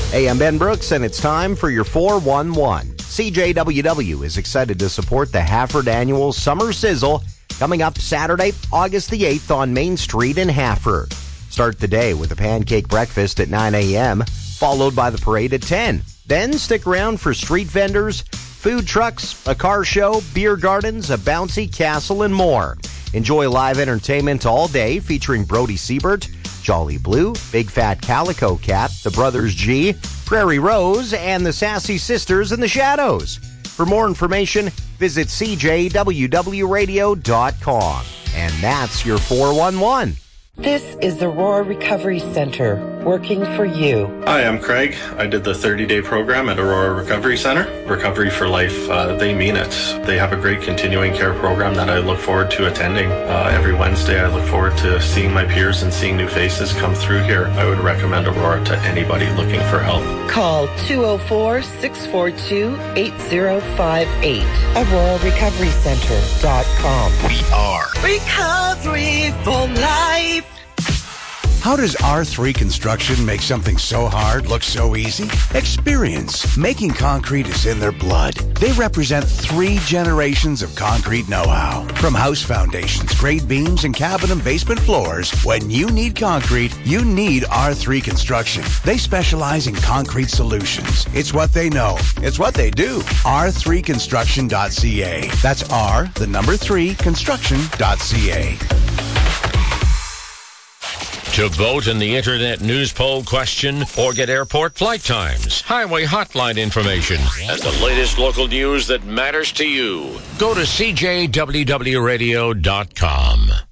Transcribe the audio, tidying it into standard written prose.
Hey, I'm Ben Brooks, and it's time for your 411. CJWW is excited to support the Hafford Annual Summer Sizzle coming up Saturday, August the 8th on Main Street in Hafford. Start the day with a pancake breakfast at 9 a.m., followed by the parade at 10. Then stick around for street vendors, food trucks, a car show, beer gardens, a bouncy castle, and more. Enjoy live entertainment all day featuring Brody Siebert, Jolly Blue, Big Fat Calico Cat, the Brothers G, Prairie Rose, and the Sassy Sisters in the Shadows. For more information, visit cjwwradio.com. And that's your 411. This is the Aurora Recovery Center, working for you. Hi, I'm Craig. I did the 30-day program at Aurora Recovery Center. Recovery for Life, they mean it. They have a great continuing care program that I look forward to attending. Every Wednesday, I look forward to seeing my peers and seeing new faces come through here. I would recommend Aurora to anybody looking for help. Call 204-642-8058. AuroraRecoveryCenter.com. We are Recovery for Life. How does R3 Construction make something so hard look so easy? Experience. Making concrete is in their blood. They represent 3 generations of concrete know-how. From house foundations, grade beams, and cabin and basement floors, when you need concrete, you need R3 Construction. They specialize in concrete solutions. It's what they know. It's what they do. R3construction.ca. That's R3 construction.ca. To vote in the Internet News Poll question or get airport flight times, highway hotline information, and the latest local news that matters to you, go to cjwwradio.com.